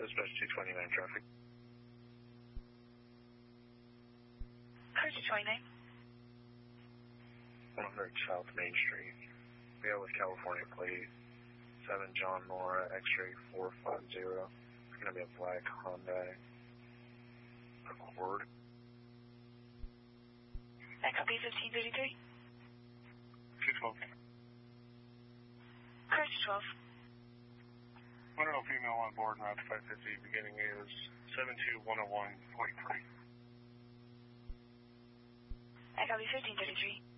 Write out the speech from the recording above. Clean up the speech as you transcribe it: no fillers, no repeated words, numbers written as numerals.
Dispatch 229 traffic. Cruise 229. 100 South Main Street. We have with California plate 7 John Nora X-ray 450. It's going to be a black Hyundai Accord. That copy 1533. 212. Cruise 12. Male female on board, route 550, beginning is 72101.3. That copy 1533.